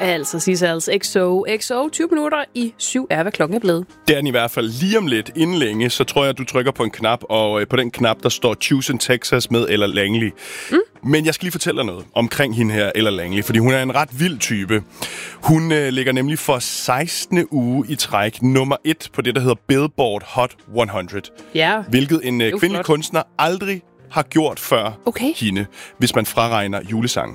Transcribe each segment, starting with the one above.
Altså Sissals XO 20 minutter i 7 er, hvad klokken er blevet. Det er den i hvert fald lige om lidt. Inden længe, så tror jeg, at du trykker på en knap, og på den knap, der står Choose in Texas med Ella Langley. Men jeg skal lige fortælle dig noget omkring hende her, Ella Langley, fordi hun er en ret vild type. Hun ligger nemlig for 16. uge i træk nummer 1 på det, der hedder Billboard Hot 100. Ja. Hvilket en kvindelig kunstner aldrig har gjort før hende, hvis man fraregner julesangen.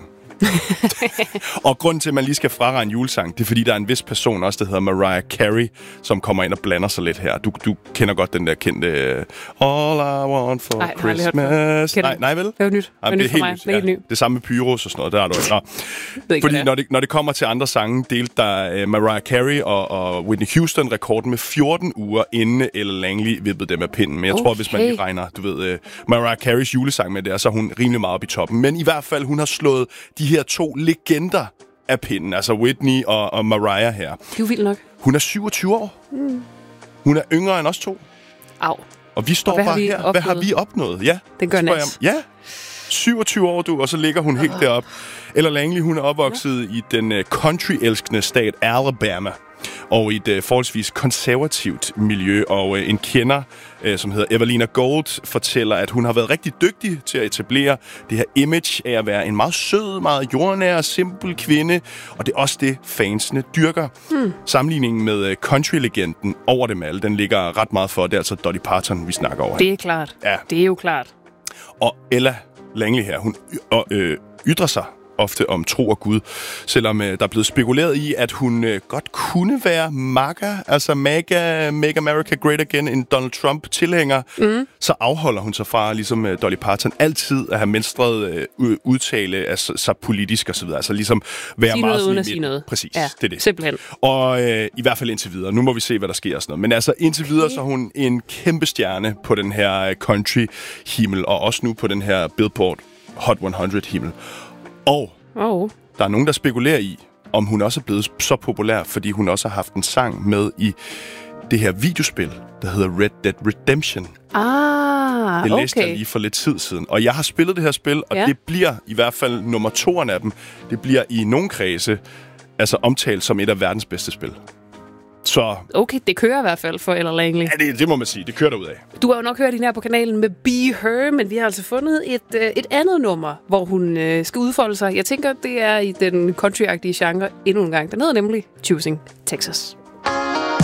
Og grunden til, at man lige skal fraregne julesang, det er, fordi der er en vis person også, der hedder Mariah Carey, som kommer ind og blander sig lidt her. Du kender godt den der kendte All I Want for Christmas. Nej, vel? Det er jo nyt. Det er helt nyt. Ja. Det samme med Pyros og sådan noget. Der er du ikke. Fordi når det kommer til andre sange, delte der Mariah Carey og Whitney Houston rekorden med 14 uger, inden Ella Langley vippede dem af pinden. Men jeg tror, hvis man lige regner, Mariah Careys julesang med det, så er hun rimelig meget op i toppen. Men i hvert fald, hun har slået de her 2 legender af pinden, altså Whitney og Mariah her. Det er jo vildt nok. Hun er 27 år. Hun er yngre end os 2. Au. Og vi står bare her. Hvad har vi opnået? Ja. Den gør næst. Ja. 27 år, og så ligger hun helt deroppe. Ella Langley, hun er opvokset i den country-elskende stat Alabama. Og i et forholdsvis konservativt miljø. Og en kender, som hedder Evelina Gold, fortæller, at hun har været rigtig dygtig til at etablere det her image af at være en meget sød, meget jordnær og simpel kvinde. Og det er også det, fansene dyrker. Sammenligningen med country-legenden over dem alle, den ligger ret meget for. Det er altså Dolly Parton, vi snakker over. Det er klart. Ja. Det er jo klart. Og Ella Langley her, hun ytrer sig ofte om tro og Gud, selvom der er blevet spekuleret i, at hun godt kunne være MAGA, altså Make America Great Again, en Donald Trump-tilhænger, så afholder hun sig fra, ligesom Dolly Parton, altid at have menstret udtale af sig politisk og så videre. Altså ligesom være sige meget noget uden at sige noget. Præcis, ja, det er det. Simpelthen. Og i hvert fald indtil videre. Nu må vi se, hvad der sker og sådan noget. Men altså indtil videre, så er hun en kæmpe stjerne på den her country-himmel, og også nu på den her Billboard Hot 100-himmel. Og der er nogen, der spekulerer i, om hun også er blevet så populær, fordi hun også har haft en sang med i det her videospil, der hedder Red Dead Redemption. Det læste jeg lige for lidt tid siden. Og jeg har spillet det her spil, og det bliver i hvert fald nummer 2 af dem. Det bliver i nogle kredse altså omtalt som et af verdens bedste spil. Så okay, det kører i hvert fald for Ella Langley. Ja, det må man sige. Det kører derudad. Du har jo nok hørt hende her på kanalen med Be Her, men vi har altså fundet et andet nummer, hvor hun skal udfolde sig. Jeg tænker, det er i den country-agtige genre endnu en gang. Den hedder nemlig Choosing Texas.